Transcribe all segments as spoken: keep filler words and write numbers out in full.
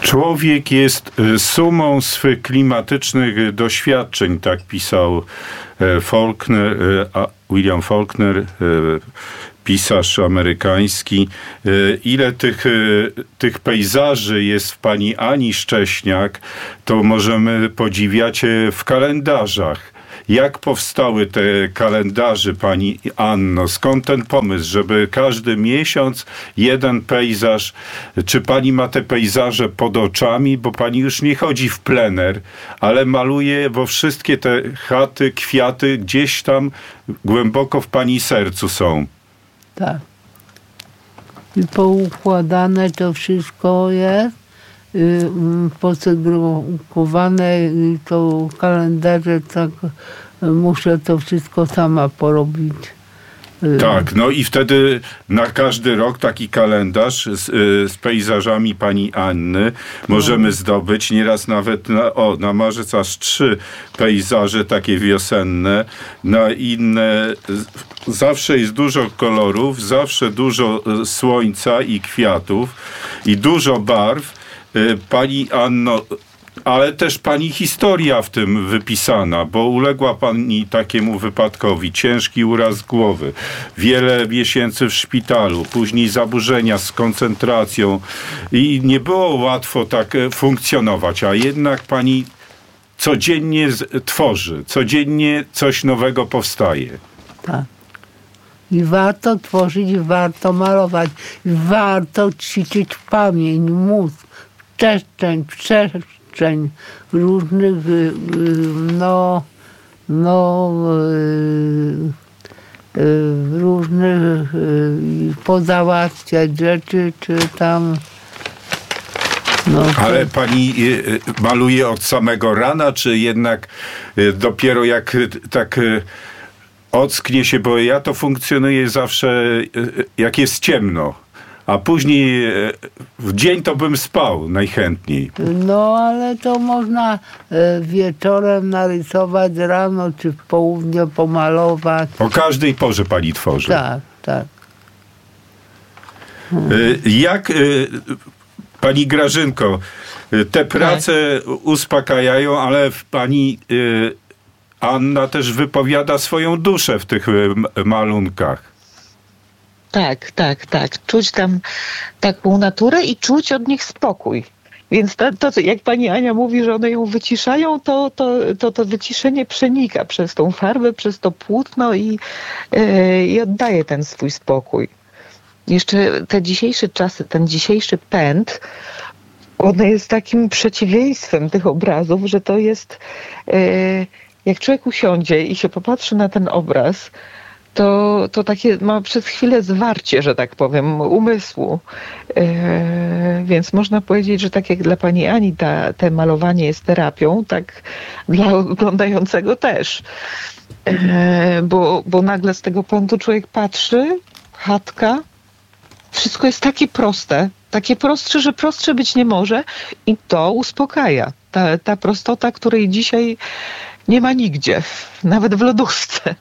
Człowiek jest sumą swych klimatycznych doświadczeń, tak pisał Faulkner, William Faulkner, pisarz amerykański. Ile tych, tych pejzaży jest w pani Ani Szcześniak, to możemy podziwiać w kalendarzach. Jak powstały te kalendarze, pani Anno? Skąd ten pomysł, żeby każdy miesiąc jeden pejzaż? Czy pani ma te pejzaże pod oczami? Bo pani już nie chodzi w plener, ale maluje, bo wszystkie te chaty, kwiaty gdzieś tam głęboko w pani sercu są. Tak. I poukładane to wszystko jest. Posegregowane i to kalendarze, tak muszę to wszystko sama porobić. Tak, no i wtedy na każdy rok taki kalendarz z, z pejzażami pani Anny możemy no. zdobyć. Nieraz nawet na, o, na marzec aż trzy pejzaże takie wiosenne. Na inne zawsze jest dużo kolorów, zawsze dużo słońca i kwiatów i dużo barw. Pani Anno, ale też pani historia w tym wypisana, bo uległa pani takiemu wypadkowi, ciężki uraz głowy, wiele miesięcy w szpitalu, później zaburzenia z koncentracją i nie było łatwo tak funkcjonować, a jednak pani codziennie tworzy, codziennie coś nowego powstaje. Tak. I warto tworzyć, warto malować, warto ćwiczyć pamięć, mózg, przestrzeń, przestrzeń różnych, no, no, różnych pozałatwiać rzeczy, czy tam. No, ale pani maluje od samego rana, czy jednak dopiero jak tak ocknie się, bo ja to funkcjonuje zawsze jak jest ciemno. A później w dzień to bym spał najchętniej. No, ale to można wieczorem narysować, rano czy w południe pomalować. O każdej porze pani tworzy. Tak, tak. Hmm. Jak, pani Grażynko, te prace tak. uspokajają, ale pani Anna też wypowiada swoją duszę w tych malunkach. Tak, tak, tak. Czuć tam taką naturę i czuć od nich spokój. Więc to, to jak pani Ania mówi, że one ją wyciszają, to to, to, to wyciszenie przenika przez tą farbę, przez to płótno i, yy, i oddaje ten swój spokój. Jeszcze te dzisiejsze czasy, ten dzisiejszy pęd, on jest takim przeciwieństwem tych obrazów, że to jest, yy, jak człowiek usiądzie i się popatrzy na ten obraz, to, to takie ma przez chwilę zwarcie, że tak powiem, umysłu. E, więc można powiedzieć, że tak jak dla pani Ani ta, te malowanie jest terapią, tak dla oglądającego też. E, bo, bo nagle z tego pędu człowiek patrzy, chatka, wszystko jest takie proste, takie prostsze, że prostsze być nie może i to uspokaja. Ta, ta prostota, której dzisiaj nie ma nigdzie, nawet w lodówce.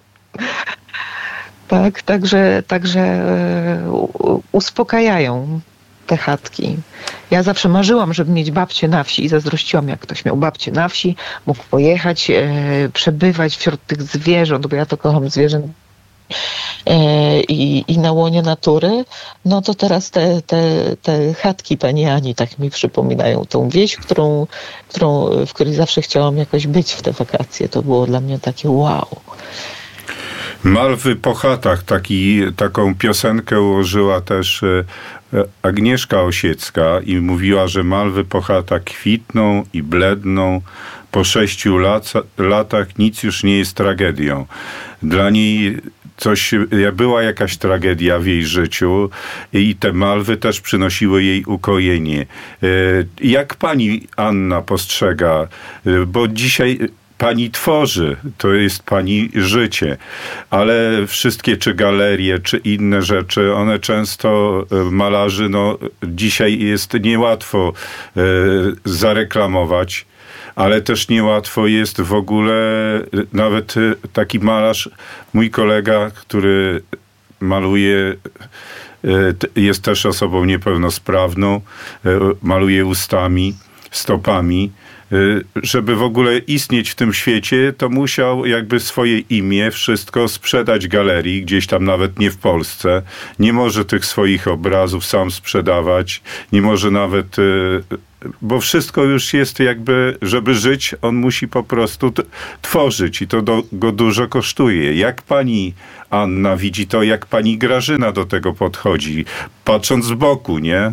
Tak, także, także uspokajają te chatki. Ja zawsze marzyłam, żeby mieć babcię na wsi i zazdrościłam, jak ktoś miał babcię na wsi, mógł pojechać, e, przebywać wśród tych zwierząt, bo ja to kocham zwierzęt e, i, i na łonie natury. No to teraz te, te, te chatki pani Ani tak mi przypominają tą wieś, którą, którą, w której zawsze chciałam jakoś być w te wakacje. To było dla mnie takie wow. Malwy po chatach, taki, taką piosenkę ułożyła też Agnieszka Osiecka i mówiła, że malwy po chatach kwitną i bledną. Po sześciu lat, latach nic już nie jest tragedią. Dla niej coś, była jakaś tragedia w jej życiu i te malwy też przynosiły jej ukojenie. Jak pani Anna postrzega? Bo dzisiaj pani tworzy, to jest pani życie, ale wszystkie czy galerie, czy inne rzeczy, one często malarzy, no dzisiaj jest niełatwo e, zareklamować, ale też niełatwo jest w ogóle, nawet taki malarz, mój kolega, który maluje jest też osobą niepełnosprawną, maluje ustami, stopami. Żeby w ogóle istnieć w tym świecie, to musiał jakby swoje imię, wszystko sprzedać galerii, gdzieś tam nawet nie w Polsce. Nie może tych swoich obrazów sam sprzedawać, nie może nawet, bo wszystko już jest jakby, żeby żyć, on musi po prostu t- tworzyć i to do, go dużo kosztuje. Jak pani Anna widzi to, jak pani Grażyna do tego podchodzi, patrząc z boku, nie?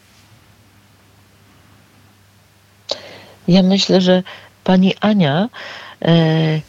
Ja myślę, że pani Ania e,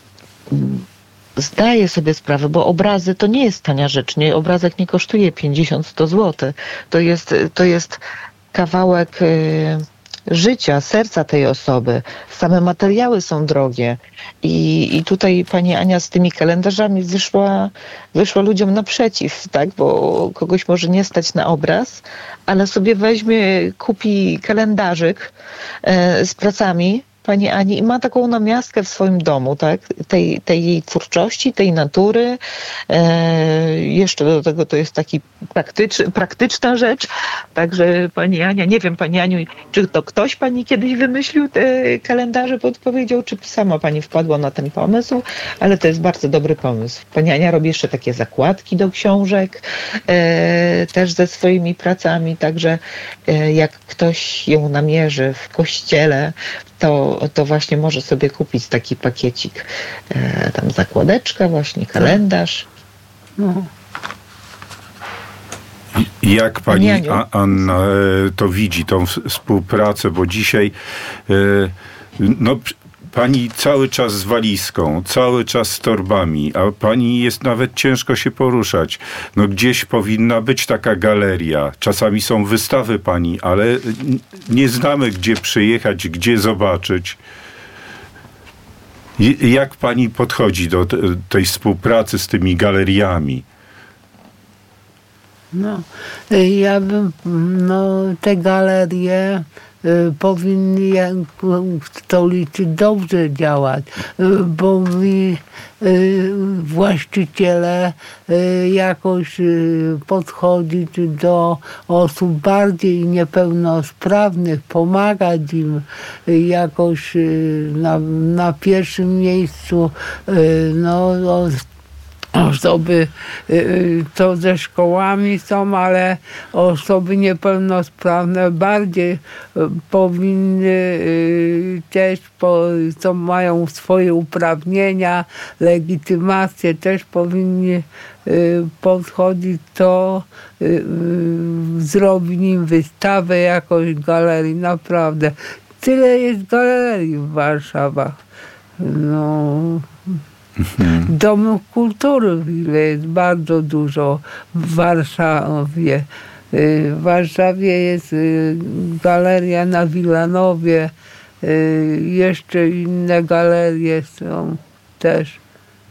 zdaje sobie sprawę, bo obrazy to nie jest tania rzecz. Nie, obrazek nie kosztuje pięćdziesiąt sto złotych. To jest, to jest kawałek e, życia, serca tej osoby. Same materiały są drogie. I, i tutaj pani Ania z tymi kalendarzami wyszła, wyszła ludziom naprzeciw, tak? Bo kogoś może nie stać na obraz, ale sobie weźmie, kupi kalendarzyk e, z pracami pani Ani i ma taką namiastkę w swoim domu, tak? Tej, tej jej twórczości, tej natury. E, jeszcze do tego to jest taki praktycz, praktyczna rzecz. Także pani Ania, nie wiem pani Aniu, czy to ktoś pani kiedyś wymyślił te kalendarze, podpowiedział, czy sama pani wpadła na ten pomysł, ale to jest bardzo dobry pomysł. Pani Ania robi jeszcze takie zakładki do książek, e, też ze swoimi pracami, także e, jak ktoś ją namierzy w kościele, to, to właśnie może sobie kupić taki pakiecik, e, tam zakładeczka, właśnie kalendarz. No. Jak pani A- Anna to widzi, tą współpracę, bo dzisiaj no, pani cały czas z walizką, cały czas z torbami, a pani jest nawet ciężko się poruszać. No gdzieś powinna być taka galeria. Czasami są wystawy pani, ale nie znamy, gdzie przyjechać, gdzie zobaczyć. Jak pani podchodzi do tej współpracy z tymi galeriami? No, ja bym, no, te galerie y, powinny jak w stolicy dobrze działać, y, bo mi y, właściciele y, jakoś y, podchodzić do osób bardziej niepełnosprawnych, pomagać im y, jakoś y, na, na pierwszym miejscu, y, no, o, osoby, to ze szkołami są, ale osoby niepełnosprawne bardziej powinny też, co mają swoje uprawnienia, legitymacje, też powinni podchodzić, to zrobić im wystawę jakoś galerii. Naprawdę. Tyle jest galerii w Warszawach. No... Domów kultury, ile jest bardzo dużo w Warszawie. W Warszawie jest galeria na Wilanowie, jeszcze inne galerie są też.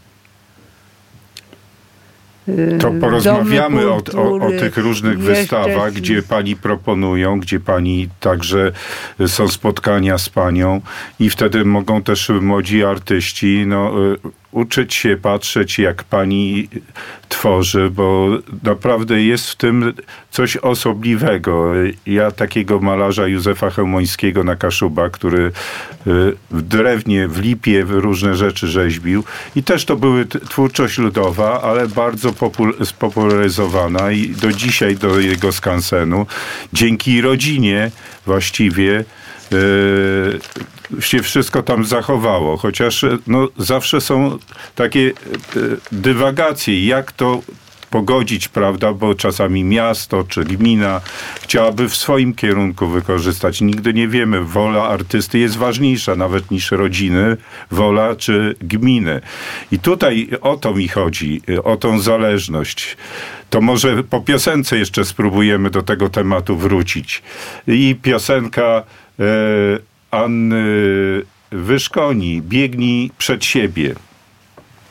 To porozmawiamy o, o, o tych różnych wystawach, gdzie pani proponują, gdzie pani także są spotkania z panią i wtedy mogą też młodzi artyści no, uczyć się, patrzeć, jak pani tworzy, bo naprawdę jest w tym coś osobliwego. Ja takiego malarza Józefa Chełmońskiego na Kaszubach, który w drewnie, w lipie różne rzeczy rzeźbił i też to były twórczość ludowa, ale bardzo popul- spopularyzowana i do dzisiaj do jego skansenu dzięki rodzinie właściwie Yy, się wszystko tam zachowało, chociaż no, zawsze są takie yy, dywagacje, jak to pogodzić, prawda, bo czasami miasto czy gmina chciałaby w swoim kierunku wykorzystać. Nigdy nie wiemy, wola artysty jest ważniejsza nawet niż rodziny, wola czy gminy. I tutaj o to mi chodzi, o tą zależność. To może po piosence jeszcze spróbujemy do tego tematu wrócić. I piosenka e, Anny Wyszkoni, Biegnij przed siebie.